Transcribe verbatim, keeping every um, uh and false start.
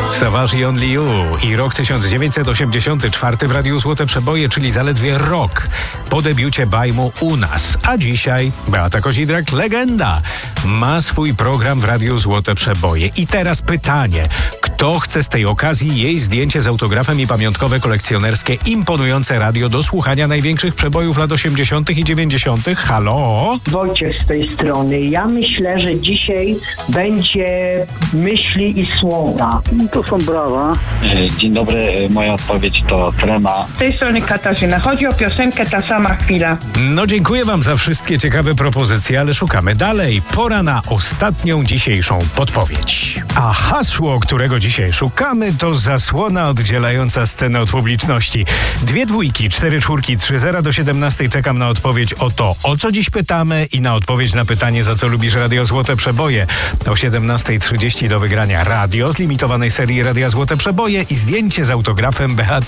Savage Only You i rok tysiąc dziewięćset osiemdziesiąty czwarty w Radiu Złote Przeboje, czyli zaledwie rok po debiucie Bajmu u nas. A dzisiaj Beata Kozidrak, legenda, ma swój program w Radiu Złote Przeboje. I teraz pytanie, kto chce z tej okazji jej zdjęcie z autografem i pamiątkowe kolekcjonerskie imponujące radio do słuchania największych przebojów lat osiemdziesiątych i dziewięćdziesiątych? Halo? Wojciech z tej strony. Ja myślę, że dzisiaj będzie myśli i słowa. To są brawa. Dzień dobry, moja odpowiedź to trema. Z tej strony Katarzyna. Chodzi o piosenkę Ta sama chwila. No dziękuję wam za wszystkie ciekawe propozycje, ale szukamy dalej. Pora na ostatnią dzisiejszą podpowiedź. A hasło, którego dzisiaj szukamy, to zasłona oddzielająca scenę od publiczności. Dwie dwójki, cztery czwórki, trzy zera do siedemnastej. Czekam na odpowiedź o to, o co dziś pytamy i na odpowiedź na pytanie, za co lubisz Radio Złote Przeboje. O siedemnastej trzydzieści do wygrania radio z limitowanej serii Radia Złote Przeboje i zdjęcie z autografem Beaty